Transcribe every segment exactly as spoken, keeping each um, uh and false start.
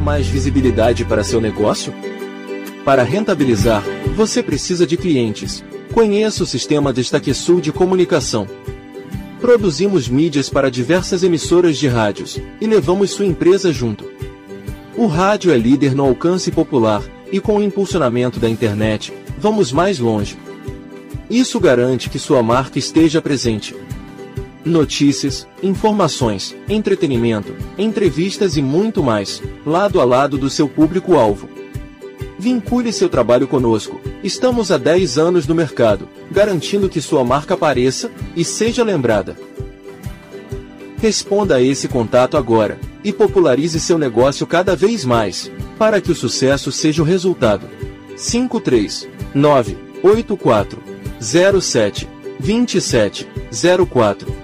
mais visibilidade para seu negócio? Para rentabilizar, você precisa de clientes. Conheça o sistema DestaqueSul de comunicação. Produzimos mídias para diversas emissoras de rádios e levamos sua empresa junto. O rádio é líder no alcance popular e com o impulsionamento da internet, vamos mais longe. Isso garante que sua marca esteja presente. Notícias, informações, entretenimento, entrevistas e muito mais, lado a lado do seu público-alvo. Vincule seu trabalho conosco. Estamos há dez anos no mercado, garantindo que sua marca apareça e seja lembrada. Responda a esse contato agora e popularize seu negócio cada vez mais, para que o sucesso seja o resultado. cinco três nove oito quatro zero sete dois sete zero quatro.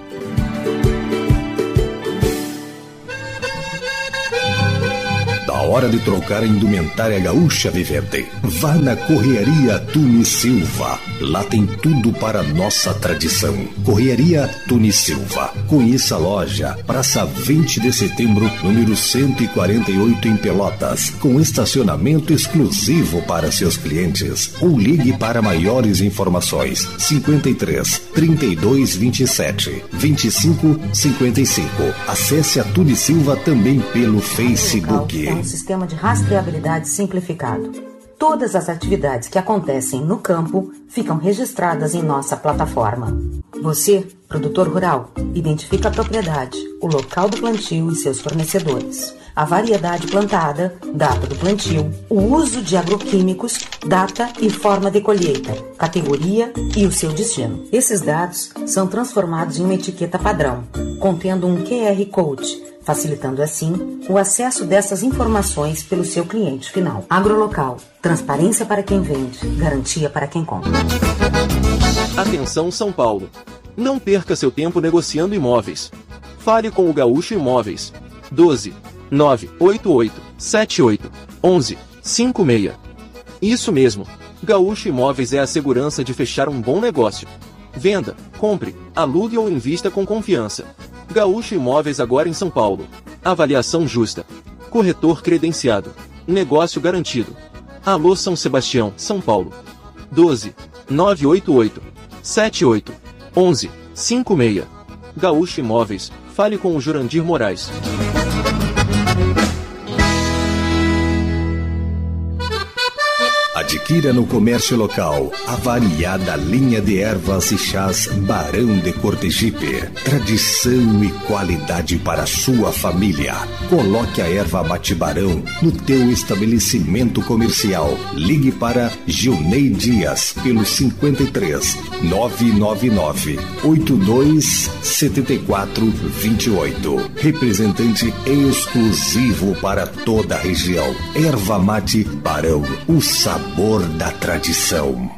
Hora de trocar a indumentária gaúcha vivente. Vá na Correaria Tuni Silva. Lá tem tudo para nossa tradição. Correaria Tuni Silva. Conheça a loja. Praça vinte de setembro, número cento e quarenta e oito em Pelotas. Com estacionamento exclusivo para seus clientes. Ou ligue para maiores informações. cinquenta e três, trinta e dois, vinte e sete, vinte e cinco, cinquenta e cinco. Acesse a Tuni Silva também pelo Facebook. Sistema de rastreabilidade simplificado. Todas as atividades que acontecem no campo ficam registradas em nossa plataforma. Você, produtor rural, identifica a propriedade, o local do plantio e seus fornecedores, a variedade plantada, data do plantio, o uso de agroquímicos, data e forma de colheita, categoria e o seu destino. Esses dados são transformados em uma etiqueta padrão, contendo um Q R Code, facilitando assim o acesso dessas informações pelo seu cliente final. Agrolocal, transparência para quem vende, garantia para quem compra. Atenção São Paulo! Não perca seu tempo negociando imóveis. Fale com o Gaúcho Imóveis. doze, nove oito oito, sete oito, onze, cinco seis. Isso mesmo, Gaúcho Imóveis é a segurança de fechar um bom negócio. Venda, compre, alugue ou invista com confiança. Gaúcho Imóveis agora em São Paulo. Avaliação justa. Corretor credenciado. Negócio garantido. Alô São Sebastião, São Paulo. doze, nove oito oito, sete oito, onze, cinco seis. Gaúcho Imóveis. Fale com o Jurandir Moraes. Adquira no comércio local a variada linha de ervas e chás Barão de Cortegipe. Tradição e qualidade para sua família. Coloque a erva Mate Barão no teu estabelecimento comercial. Ligue para Gilney Dias pelo cinquenta e três, nove nove nove, oito dois sete quatro dois oito. Representante exclusivo para toda a região. Erva Mate Barão, o sabor da tradição.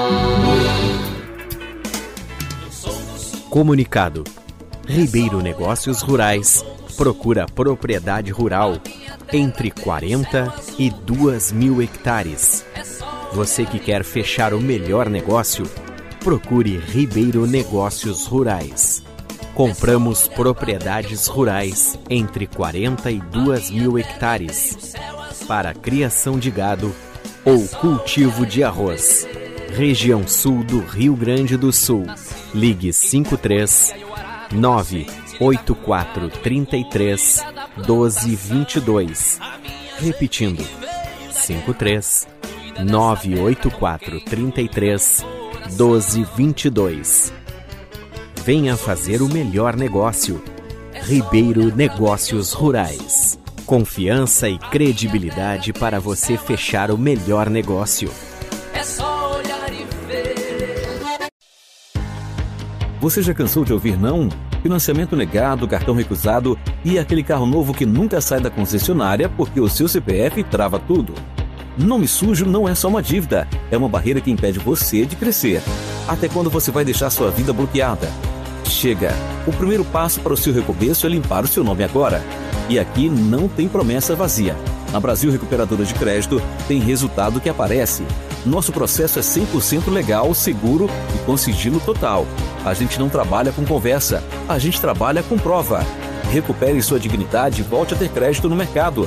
Comunicado. Ribeiro Negócios Rurais procura propriedade rural entre quarenta e duas mil hectares. Você que quer fechar o melhor negócio, procure Ribeiro Negócios Rurais. Compramos propriedades rurais entre quarenta e duas mil hectares para criação de gado ou cultivo de arroz. Região Sul do Rio Grande do Sul. Ligue cinco três nove oito quatro três três doze vinte e dois. Repetindo, cinco três nove oito quatro três três doze vinte e dois. Venha fazer o melhor negócio. Ribeiro Negócios Rurais. Confiança e credibilidade para você fechar o melhor negócio. É só olhar e ver. Você já cansou de ouvir não? Financiamento negado, cartão recusado e aquele carro novo que nunca sai da concessionária porque o seu C P F trava tudo? Nome sujo não é só uma dívida, é uma barreira que impede você de crescer. Até quando você vai deixar sua vida bloqueada? Chega! O primeiro passo para o seu recomeço é limpar o seu nome agora. E aqui não tem promessa vazia. Na Brasil Recuperadora de Crédito tem resultado que aparece. Nosso processo é cem por cento legal, seguro e com sigilo total. A gente não trabalha com conversa, a gente trabalha com prova. Recupere sua dignidade e volte a ter crédito no mercado.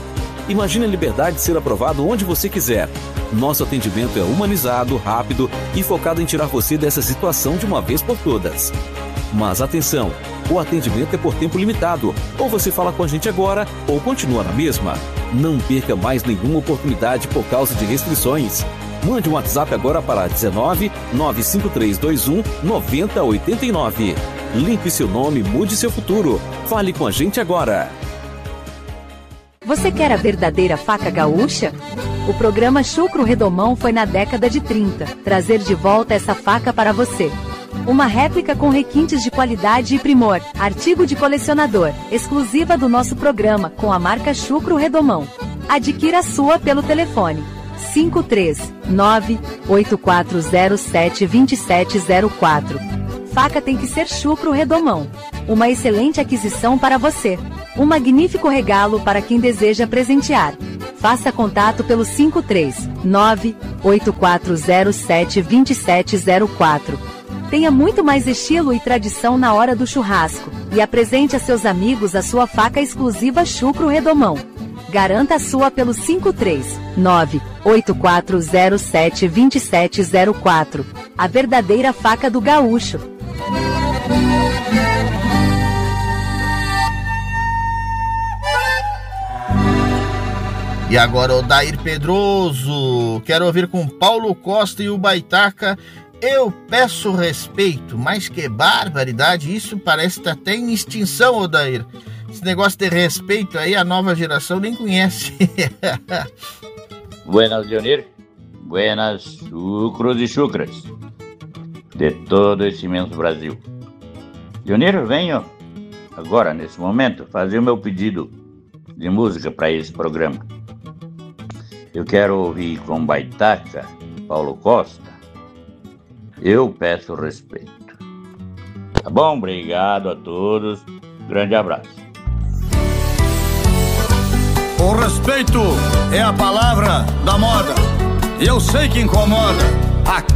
Imagine a liberdade de ser aprovado onde você quiser. Nosso atendimento é humanizado, rápido e focado em tirar você dessa situação de uma vez por todas. Mas atenção, o atendimento é por tempo limitado. Ou você fala com a gente agora, ou continua na mesma. Não perca mais nenhuma oportunidade por causa de restrições. Mande um WhatsApp agora para dezenove, nove cinco três dois um, nove zero oito nove. Limpe seu nome, mude seu futuro. Fale com a gente agora. Você quer a verdadeira faca gaúcha? O programa Chucro Redomão foi na década de trinta trazer de volta essa faca para você. Uma réplica com requintes de qualidade e primor, artigo de colecionador, exclusiva do nosso programa com a marca Chucro Redomão. Adquira a sua pelo telefone cinco três nove, oito quatro zero sete, dois sete zero quatro. Faca tem que ser Chucro Redomão. Uma excelente aquisição para você. Um magnífico regalo para quem deseja presentear. Faça contato pelo cinco três nove, oito quatro zero sete, dois sete zero quatro. Tenha muito mais estilo e tradição na hora do churrasco. E apresente a seus amigos a sua faca exclusiva Chucro Redomão. Garanta a sua pelo cinco três nove, oito quatro zero sete, dois sete zero quatro. A verdadeira faca do gaúcho. E agora o Dair Pedroso. Quero ouvir com Paulo Costa e o Baitaca. Eu peço respeito, mas que barbaridade. Isso parece estar até em extinção, Odair. Esse negócio de respeito aí a nova geração nem conhece. Buenas, Leonir. Buenas, chucros e chucras de todo esse imenso Brasil. Leonir, venho agora, nesse momento, fazer o meu pedido de música para esse programa. Eu quero ouvir com Baitaca, Paulo Costa, Eu Peço Respeito. Tá bom? Obrigado a todos. Grande abraço. O respeito é a palavra da moda. E eu sei que incomoda. Aqui